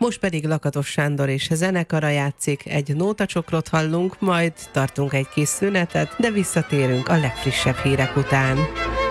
Most pedig Lakatos Sándor és zenekara játszik, egy nótacsokrot hallunk, majd tartunk egy kis szünetet, de visszatérünk a legfrissebb hírek után.